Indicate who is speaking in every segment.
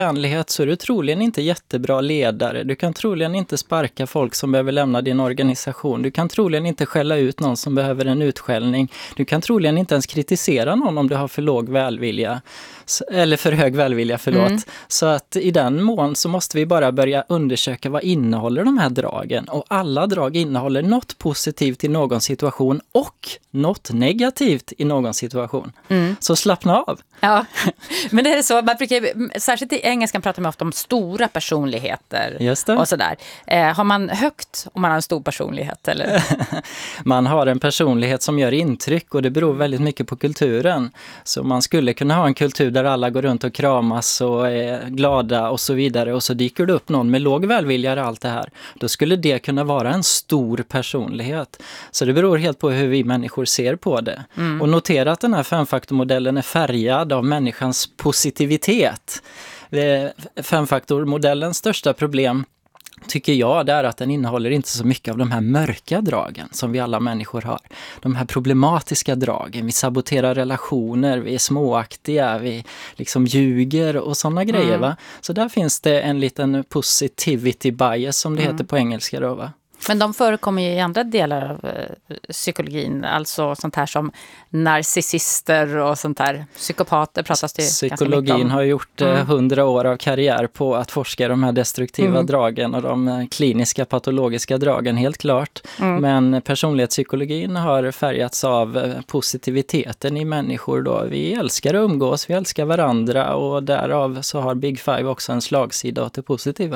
Speaker 1: vänlighet så är du troligen inte jättebra ledare. Du kan troligen inte sparka folk som behöver lämna din organisation. Du kan troligen inte skälla ut någon som behöver en utskällning. Du kan troligen inte ens kritisera någon om du har för låg välvilja. Eller för hög välvilja, förlåt. Så att i den mån så måste vi bara börja undersöka vad innehåller de här dragen. Och alla drag innehåller något positivt i någon situation och något negativt i någon situation. Så slappna av.
Speaker 2: Ja, men det är så. Man brukar, särskilt i engelskan pratar man ofta om stora personligheter.
Speaker 1: Just det.
Speaker 2: Och sådär. Har man högt om man har en stor personlighet? Eller?
Speaker 1: Man har en personlighet som gör intryck och det beror väldigt mycket på kulturen. Så man skulle kunna ha en kultur där alla går runt och kramas och är glada och så vidare. Och så dyker det upp någon med låg välvilja i allt det här. Då skulle det kunna vara en stor personlighet. Så det beror helt på hur vi människor ser på det. Och notera att den här femfaktormodellen är färgad av människans positivitet. Femfaktormodellens största problem tycker jag det är att den innehåller inte så mycket av de här mörka dragen som vi alla människor har. De här problematiska dragen. Vi saboterar relationer, vi är småaktiga, vi liksom ljuger och sådana grejer. Va? Så där finns det en liten positivity bias som det heter på engelska då, va?
Speaker 2: Men de förekommer ju i andra delar av psykologin, alltså sånt här som narcissister och sånt här. Psykopater pratas det ganska mycket om.
Speaker 1: Psykologin har gjort 100 år av karriär på att forska de här destruktiva dragen och de kliniska patologiska dragen, helt klart. Men personlighetspsykologin har färgats av positiviteten i människor då. Vi älskar att umgås, vi älskar varandra och därav så har Big Five också en slagsida åt det positiva.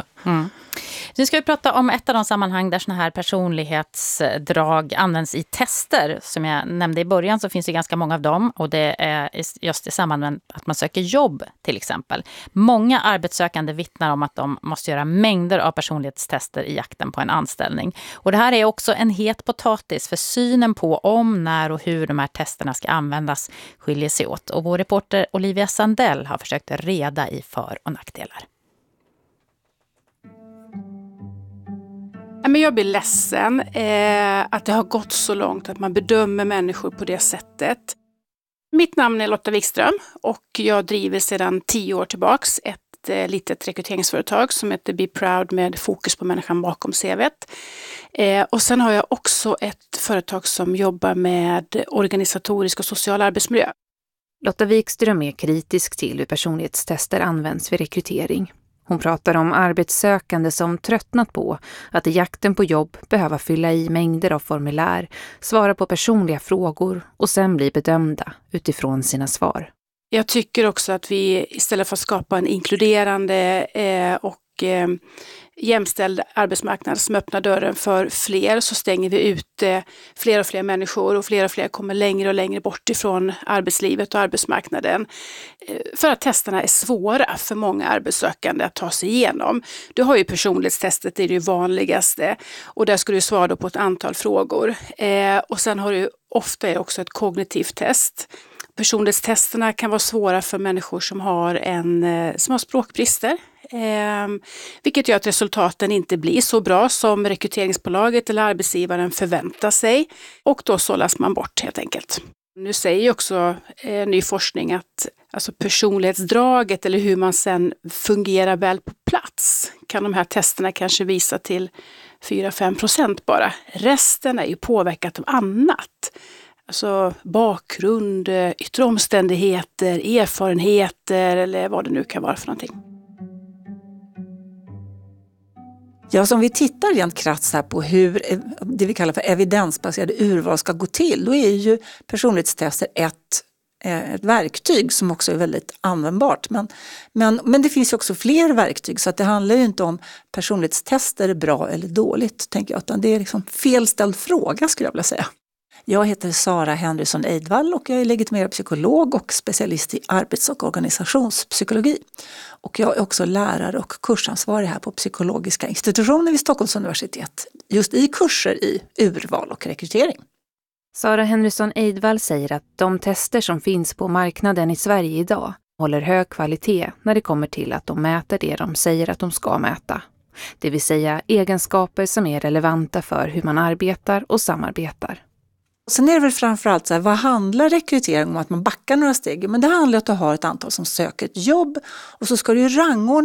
Speaker 2: Nu ska vi prata om ett av de sammanhang där såna här personlighetsdrag används i tester. Som jag nämnde i början så finns det ganska många av dem och det är just i samband med att man söker jobb till exempel. Många arbetssökande vittnar om att de måste göra mängder av personlighetstester i jakten på en anställning. Och det här är också en het potatis för synen på om, när och hur de här testerna ska användas skiljer sig åt. Och vår reporter Olivia Sandell har försökt reda i för- och nackdelar.
Speaker 3: Men jag blir ledsen att det har gått så långt att man bedömer människor på det sättet. Mitt namn är Lotta Wikström och jag driver sedan 10 år tillbaks ett litet rekryteringsföretag som heter Be Proud med fokus på människan bakom CV:t. Och sen har jag också ett företag som jobbar med organisatorisk och social arbetsmiljö.
Speaker 4: Lotta Wikström är kritisk till hur personlighetstester används vid rekrytering. Hon pratar om arbetssökande som tröttnat på att i jakten på jobb behöva fylla i mängder av formulär, svara på personliga frågor och sen bli bedömda utifrån sina svar.
Speaker 3: Jag tycker också att vi istället för att skapa en inkluderande och jämställd arbetsmarknad som öppnar dörren för fler, så stänger vi ut fler och fler människor och fler kommer längre och längre bort ifrån arbetslivet och arbetsmarknaden. För att testerna är svåra för många arbetssökande att ta sig igenom. Du har ju personlighetstestet, det är det vanligaste, och där ska du svara på ett antal frågor. Och sen har du ofta också ett kognitivt test. Personlighetstesterna kan vara svåra för människor som har språkbrister. Vilket gör att resultaten inte blir så bra som rekryteringsbolaget eller arbetsgivaren förväntar sig. Och då sållas man bort helt enkelt. Nu säger också ny forskning att alltså personlighetsdraget eller hur man sen fungerar väl på plats kan de här testerna kanske visa till 4-5% bara. Resten är ju påverkat av annat. Alltså bakgrund, yttre omständigheter, erfarenheter eller vad det nu kan vara för någonting.
Speaker 5: Ja, som vi tittar rent krasst här på hur det vi kallar för evidensbaserade urval ska gå till, då är ju personlighetstester ett verktyg som också är väldigt användbart. Men det finns ju också fler verktyg, så att det handlar ju inte om personlighetstester är bra eller dåligt, tänker jag, utan det är liksom felställd fråga skulle jag vilja säga. Jag heter Sara Henriksson Eidvall och jag är legitimerad psykolog och specialist i arbets- och organisationspsykologi. Och jag är också lärare och kursansvarig här på psykologiska institutioner vid Stockholms universitet. Just i kurser i urval och rekrytering.
Speaker 4: Sara Henriksson Eidvall säger att de tester som finns på marknaden i Sverige idag håller hög kvalitet när det kommer till att de mäter det de säger att de ska mäta. Det vill säga egenskaper som är relevanta för hur man arbetar och samarbetar.
Speaker 5: Sen är det väl framförallt så här, vad handlar rekrytering om? Att man backar några steg? Men det handlar om att du har ett antal som söker ett jobb och så ska du ju rangordna